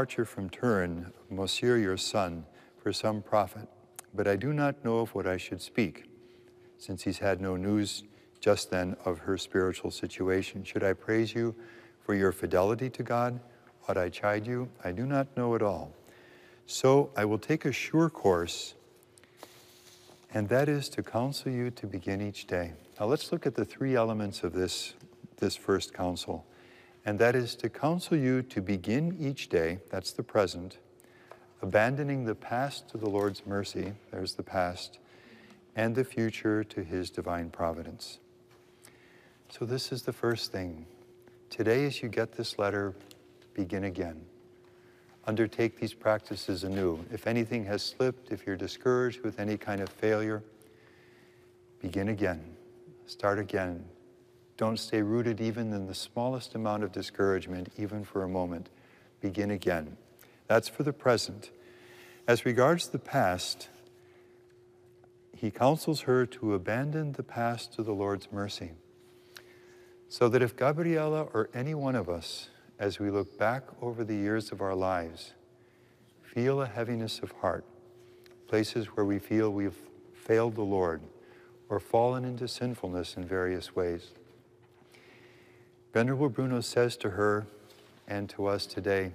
departure from Turin of Monsieur your son for some profit, but I do not know of what I should speak, since he's had no news just then of her spiritual situation. Should I praise you for your fidelity to God? Ought I chide you? I do not know at all. So I will take a sure course, and that is to counsel you to begin each day. Now let's look at the three elements of this first counsel. And that is to counsel you to begin each day, that's the present, abandoning the past to the Lord's mercy, there's the past, and the future to his divine providence. So this is the first thing. Today, as you get this letter, begin again. Undertake these practices anew. If anything has slipped, if you're discouraged with any kind of failure, begin again. Start again. Don't stay rooted even in the smallest amount of discouragement, even for a moment. Begin again. That's for the present. As regards the past, he counsels her to abandon the past to the Lord's mercy. So that if Gabriella or any one of us, as we look back over the years of our lives, feel a heaviness of heart, places where we feel we've failed the Lord or fallen into sinfulness in various ways, Venerable Bruno says to her and to us today,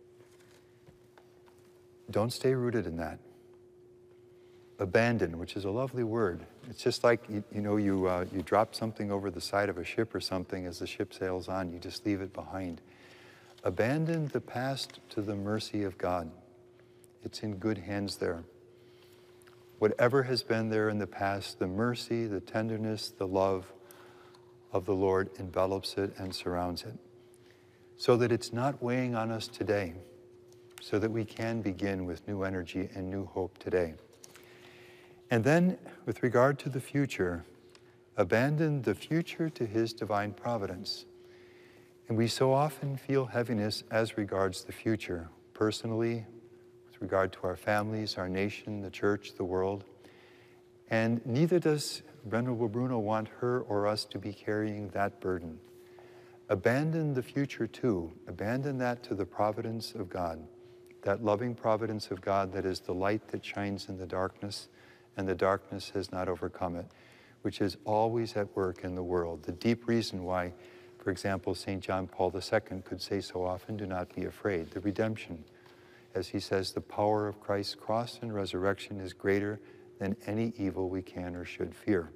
don't stay rooted in that. Abandon, which is a lovely word. It's just like, you drop something over the side of a ship or something as the ship sails on, you just leave it behind. Abandon the past to the mercy of God. It's in good hands there. Whatever has been there in the past, the mercy, the tenderness, the love of the Lord envelops it and surrounds it, so that it's not weighing on us today, so that we can begin with new energy and new hope today. And then, with regard to the future, abandon the future to his divine providence. And we so often feel heaviness as regards the future, personally, with regard to our families, our nation, the church, the world. And neither does Venerable Bruno want her or us to be carrying that burden. Abandon the future too. Abandon that to the providence of God, that loving providence of God that is the light that shines in the darkness, and the darkness has not overcome it, which is always at work in the world. The deep reason why, for example, St. John Paul II could say so often, do not be afraid. The redemption, as he says, the power of Christ's cross and resurrection is greater than any evil we can or should fear.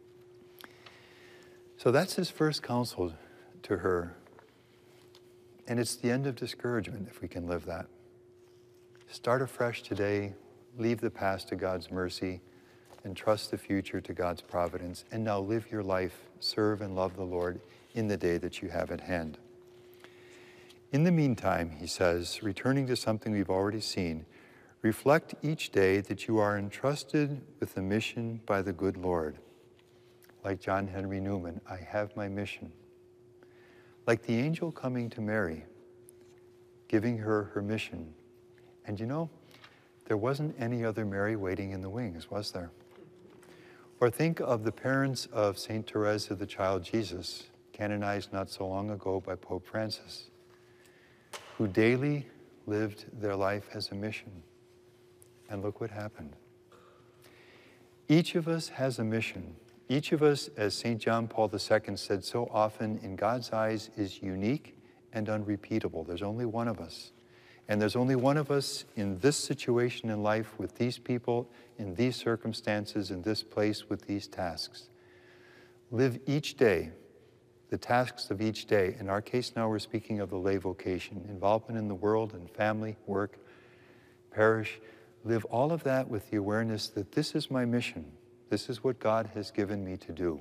So that's his first counsel to her. And it's the end of discouragement if we can live that. Start afresh today, leave the past to God's mercy, and trust the future to God's providence. And now live your life, serve and love the Lord in the day that you have at hand. In the meantime, he says, returning to something we've already seen, reflect each day that you are entrusted with a mission by the good Lord. Like John Henry Newman, I have my mission. Like the angel coming to Mary, giving her her mission. And there wasn't any other Mary waiting in the wings, was there? Or think of the parents of St. Therese of the Child Jesus, canonized not so long ago by Pope Francis, who daily lived their life as a mission. And look what happened. Each of us has a mission. Each of us, as St. John Paul II said so often, in God's eyes is unique and unrepeatable. There's only one of us. And there's only one of us in this situation in life with these people, in these circumstances, in this place with these tasks. Live each day, the tasks of each day. In our case now we're speaking of the lay vocation, involvement in the world and family, work, parish. Live all of that with the awareness that this is my mission. This is what God has given me to do.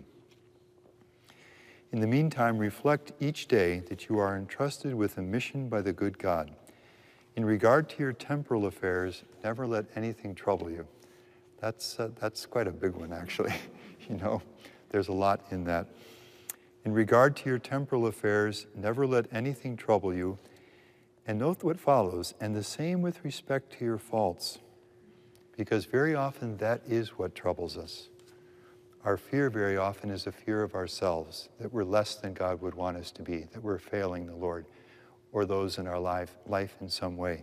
In the meantime, reflect each day that you are entrusted with a mission by the good God. In regard to your temporal affairs, never let anything trouble you. That's quite a big one, actually. There's a lot in that. In regard to your temporal affairs, never let anything trouble you. And note what follows, and the same with respect to your faults. Because very often that is what troubles us. Our fear very often is a fear of ourselves, that we're less than God would want us to be, that we're failing the Lord or those in our life in some way.